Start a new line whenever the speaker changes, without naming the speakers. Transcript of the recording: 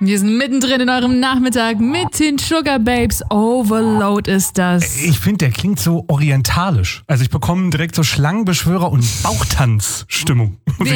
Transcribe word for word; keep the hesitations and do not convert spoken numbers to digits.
Wir sind mittendrin in eurem Nachmittag mit den Sugar Babes. Overload ist das.
Ich finde, der klingt so orientalisch. Also ich bekomme direkt so Schlangenbeschwörer- und Bauchtanz-Stimmung.